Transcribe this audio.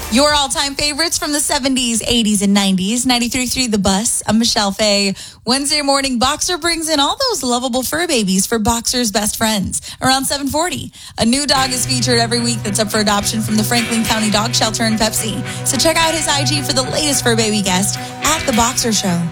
Your all-time favorites from the 70s, 80s, and 90s. 93.3 The Bus. I'm Michelle Fay. Wednesday morning, Boxer brings in all those lovable fur babies for Boxer's best friends. Around 7:40. A new dog is featured every week that's up for adoption from the Franklin County Dog Shelter and Pepsi. So check out his IG for the latest fur baby guest at The Boxer Show.